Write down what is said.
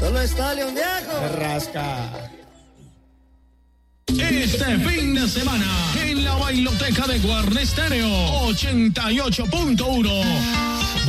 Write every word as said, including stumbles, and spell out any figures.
Solo está León Viejo. Se rasca. Este fin de semana, en la bailoteca de Guardia Estéreo ochenta y ocho punto uno,